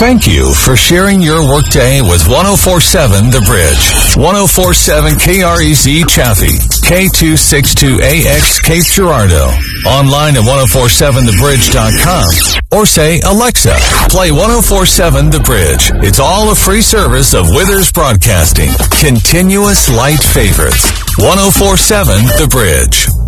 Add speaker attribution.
Speaker 1: Thank you for sharing your workday with 1047 The Bridge. 1047 KREZ Chaffee, K262AX Cape Girardeau. Online at 1047thebridge.com or say, Alexa, play 1047 The Bridge. It's all a free service of Withers Broadcasting. Continuous light favorites. 1047 The Bridge.